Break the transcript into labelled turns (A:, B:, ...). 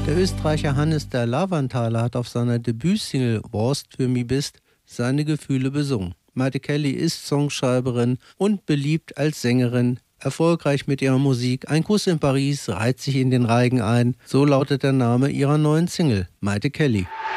A: Der Österreicher Hannes der Lavanthaler hat auf seiner Debütsingle Wurst für mi bist seine Gefühle besungen. Maite Kelly ist Songschreiberin und beliebt als Sängerin, erfolgreich mit ihrer Musik. Ein Kuss in Paris reiht sich in den Reigen ein. So lautet der Name ihrer neuen Single, Maite Kelly.